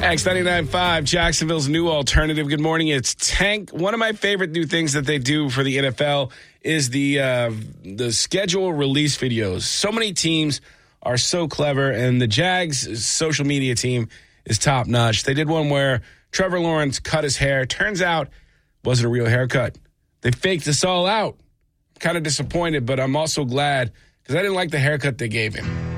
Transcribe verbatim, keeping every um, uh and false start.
X ninety-nine point five, Jacksonville's new alternative. Good morning. It's Tank. One of my favorite new things that they do for the N F L is the uh, the schedule release videos. So many teams are so clever, and the Jags' social media team is top notch. They did one where Trevor Lawrence cut his hair. Turns out it wasn't a real haircut. They faked us all out. I'm kind of disappointed, but I'm also glad because I didn't like the haircut they gave him.